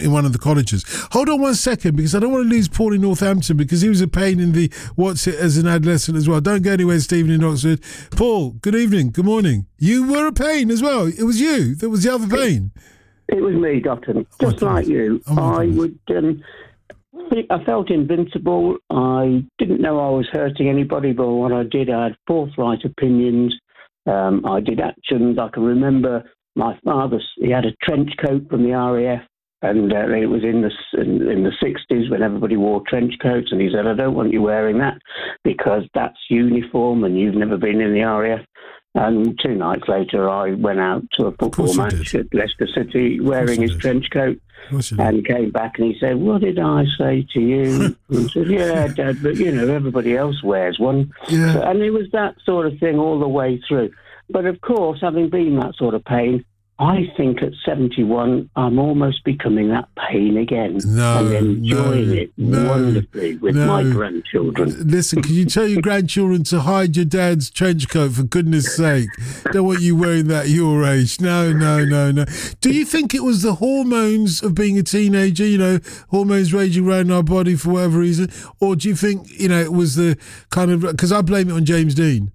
in one of the colleges. Hold on 1 second, because I don't want to lose Paul in Northampton, because he was a pain in the what's it as an adolescent as well. Don't go anywhere, Stephen in Oxford. Paul, good evening, good morning. You were a pain as well. It was you that was the other pain. It was me, Doctor. Just like you. I would. I felt invincible. I didn't know I was hurting anybody, but what I did, I had forthright opinions. I did actions. I can remember my father. He had a trench coat from the RAF, and it was in the 60s when everybody wore trench coats. And he said, "I don't want you wearing that because that's uniform, and you've never been in the RAF." And 2 nights later, I went out to a football match at Leicester City wearing his trench coat, and came back and he said, "What did I say to you?" And I said, "Yeah, Dad, but everybody else wears one." Yeah. And it was that sort of thing all the way through. But of course, having been that sort of pain, I think at 71, I'm almost becoming that pain again and enjoying it wonderfully with my grandchildren. Listen, can you tell your grandchildren to hide your dad's trench coat, for goodness sake? Don't want you wearing that at your age. No. Do you think it was the hormones of being a teenager, hormones raging around our body for whatever reason? Or do you think, it was the kind of... Because I blame it on James Dean.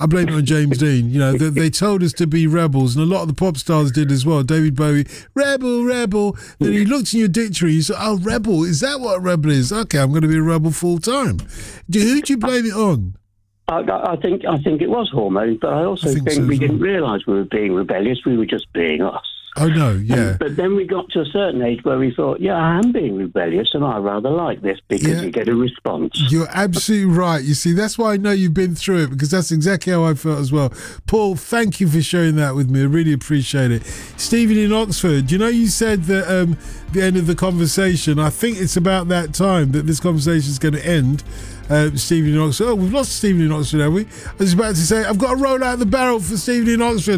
They told us to be rebels, and a lot of the pop stars did as well. David Bowie, rebel. Then he looked in your dictionary, he said, "Oh, rebel, is that what a rebel is? Okay, I'm going to be a rebel full time." Who do you blame it on? I think it was hormones, but I also think we didn't realise we were being rebellious. We were just being us. Oh, no, yeah. But then we got to a certain age where we thought, I am being rebellious and I rather like this because you get a response. You're absolutely right. You see, that's why I know you've been through it, because that's exactly how I felt as well. Paul, thank you for sharing that with me. I really appreciate it. Stephen in Oxford, you said that the end of the conversation, I think it's about that time that this conversation is going to end. Stephen in Oxford. Oh, we've lost Stephen in Oxford, have we? I was about to say, I've got to roll out the barrel for Stephen in Oxford.